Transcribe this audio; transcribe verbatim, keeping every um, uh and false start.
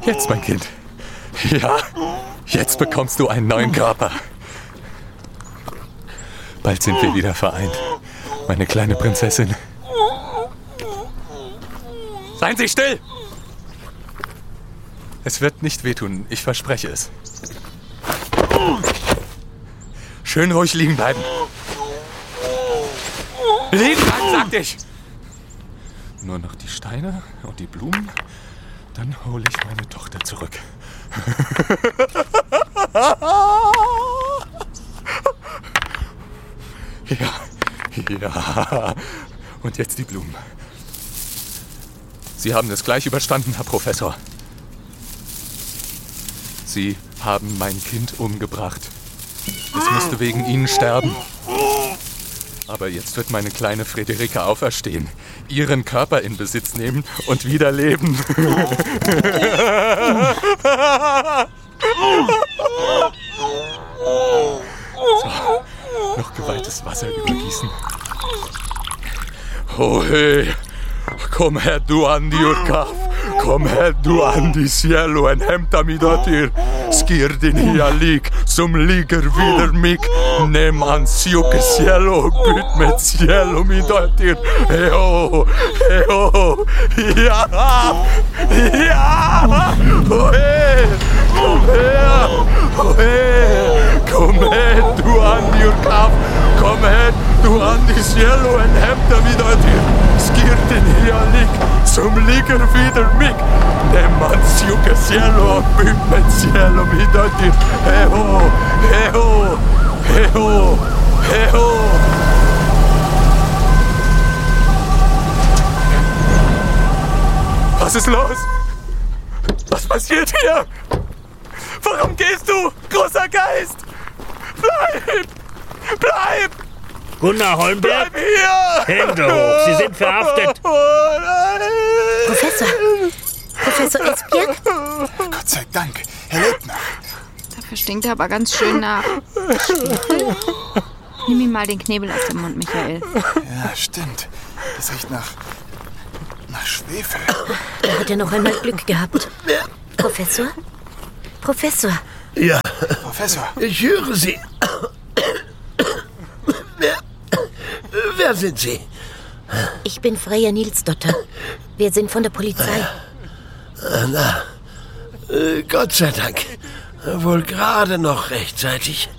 Jetzt, mein Kind. Ja, jetzt bekommst du einen neuen Körper. Bald sind wir wieder vereint, meine kleine Prinzessin. Seien Sie still! Es wird nicht wehtun, ich verspreche es. Schön ruhig liegen bleiben. Liegen bleiben, sagte ich! Nur noch die Steine und die Blumen, dann hole ich meine Tochter zurück. Ja, ja. Und jetzt die Blumen. Sie haben es gleich überstanden, Herr Professor. Sie haben mein Kind umgebracht. Es musste wegen Ihnen sterben. Aber jetzt wird meine kleine Friederike auferstehen, ihren Körper in Besitz nehmen und wieder leben. So, noch geweihtes Wasser übergießen. Oh hey, komm her du Andi Urkaf, komm her du Andi cielo en hämta mi dotter. Skir din hialik, som ligger vidare mig. Nem ansjuke cielo och byt med cielo mi dotter. Heho, heho, ja, ja, oh hey, kom her, oh hey, kom her du Andi Urkaf, kom her du Andi cielo en hämta mi dotter. Skir din hialik, som ligger vidare mig. Nem ansjuke cielo och byt med cielo mi dotter. Heho, heho, heho, heho. Was ist los? Was passiert hier? Warum gehst du, großer Geist? Bleib! Bleib! Gunnar Holmberg? Bleib hier! Hände hoch, Sie sind verhaftet. Oh nein! Professor! Professor Esbjerg? Gott sei Dank, Herr Leutner. Dafür stinkt er aber ganz schön nach. Nimm ihm mal den Knebel aus dem Mund, Michael. Ja, stimmt. Das riecht nach... nach Schwefel. Da hat er noch einmal Glück gehabt. Professor? Professor? Ja, Professor. ich höre Sie. Wer, wer sind Sie? Ich bin Freya Nilsdotter. Wir sind von der Polizei. Na, äh, Gott sei Dank. Wohl gerade noch rechtzeitig.